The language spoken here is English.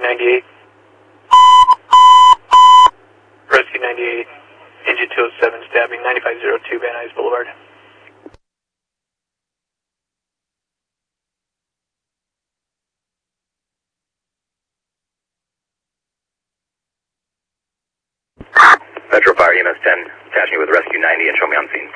98. Rescue 98. Engine 207 stabbing 9502 Van Nuys Boulevard. Metro Fire EMS 10, attaching you with Rescue 90 and show me on scene.